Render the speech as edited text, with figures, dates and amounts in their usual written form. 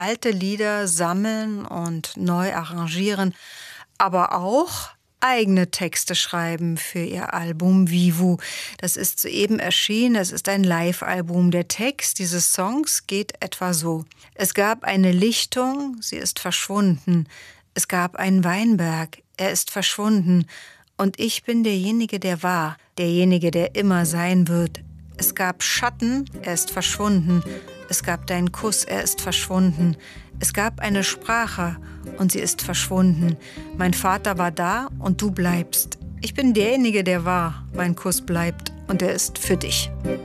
alte Lieder sammeln und neu arrangieren, aber auch eigene Texte schreiben für ihr Album Vivu. Das ist soeben erschienen, es ist ein Live-Album. Der Text dieses Songs geht etwa so: Es gab eine Lichtung, sie ist verschwunden. Es gab einen Weinberg, er ist verschwunden. Und ich bin derjenige, der war, derjenige, der immer sein wird. Es gab Schatten, er ist verschwunden. Es gab deinen Kuss, er ist verschwunden. Es gab eine Sprache und sie ist verschwunden. Mein Vater war da und du bleibst. Ich bin derjenige, der war. Mein Kuss bleibt und er ist für dich.